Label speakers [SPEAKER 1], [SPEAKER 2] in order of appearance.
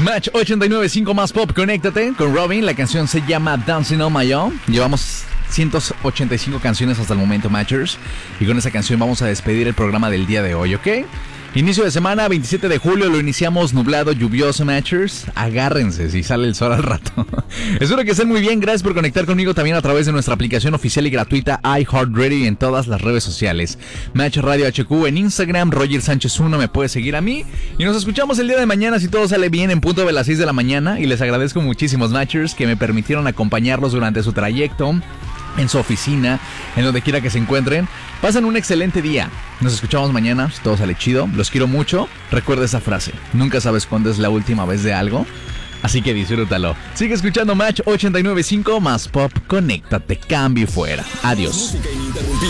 [SPEAKER 1] Match 89.5 más pop, conéctate con Robin. La canción se llama Dancing on My Own. Llevamos 185 canciones hasta el momento, Matchers. Y con esa canción vamos a despedir el programa del día de hoy, ¿ok? Inicio de semana, 27 de julio, lo iniciamos nublado, lluvioso, Matchers. Agárrense si sale el sol al rato. Espero que estén muy bien, gracias por conectar conmigo también a través de nuestra aplicación oficial y gratuita iHeartRadio y en todas las redes sociales. Match Radio HQ en Instagram, Roger Sánchez 1, me puede seguir a mí. Y nos escuchamos el día de mañana si todo sale bien en punto de las 6 de la mañana. Y les agradezco muchísimos, Matchers, que me permitieron acompañarlos durante su trayecto, en su oficina, en donde quiera que se encuentren. Pasen un excelente día. Nos escuchamos mañana, si todo sale chido. Los quiero mucho. Recuerda esa frase: nunca sabes cuándo es la última vez de algo. Así que disfrútalo. Sigue escuchando Match 89.5 más pop. Conéctate, cambio y fuera. Adiós.
[SPEAKER 2] Música ininterrumpida.